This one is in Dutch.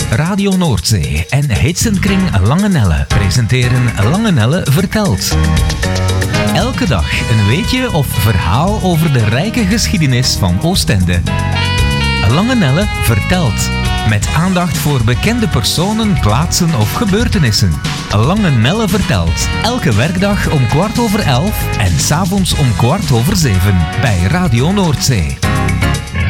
Radio Noordzee en Hitsenkring Langenelle presenteren Langenelle Vertelt. Elke dag een weetje of verhaal over de rijke geschiedenis van Oostende. Langenelle Vertelt. Met aandacht voor bekende personen, plaatsen of gebeurtenissen. Langenelle Vertelt. Elke werkdag om 11:15 en 's avonds om 7:15 bij Radio Noordzee.